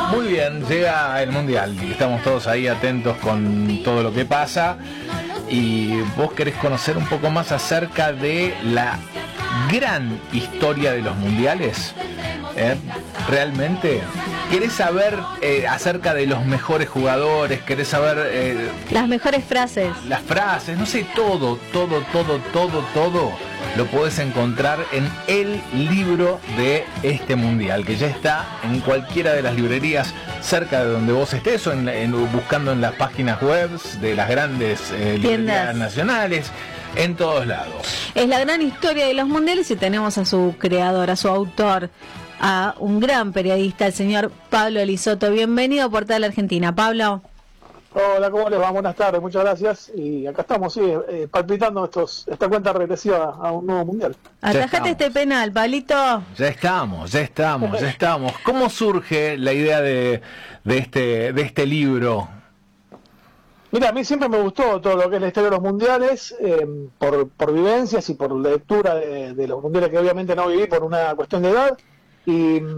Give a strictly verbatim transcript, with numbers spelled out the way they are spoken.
Muy bien, llega el Mundial y estamos todos ahí atentos con todo lo que pasa. Y vos querés conocer un poco más acerca de la gran historia de los mundiales. ¿Eh? ¿Realmente? ¿Querés saber eh, acerca de los mejores jugadores? ¿Querés saber eh, las mejores frases? Las frases, no sé, todo, todo, todo, todo, todo lo podés encontrar en el libro de este mundial, que ya está en cualquiera de las librerías cerca de donde vos estés, o en, en, buscando en las páginas web de las grandes eh, librerías nacionales, en todos lados. Es la gran historia de los mundiales y tenemos a su creador, a su autor, a un gran periodista, el señor Pablo Elizoto. Bienvenido a Portal Argentina, Pablo. Hola, ¿cómo les va? Buenas tardes, muchas gracias. Y acá estamos, sí, eh, palpitando estos, esta cuenta regresiva a un nuevo mundial. Atajate este penal, Pablito. Ya estamos, ya estamos, ya estamos. ¿Cómo surge la idea de, de, este, de este libro? Mira, a mí siempre me gustó todo lo que es la historia de los mundiales, eh, por, por vivencias y por lectura de, de los mundiales que obviamente no viví por una cuestión de edad. Y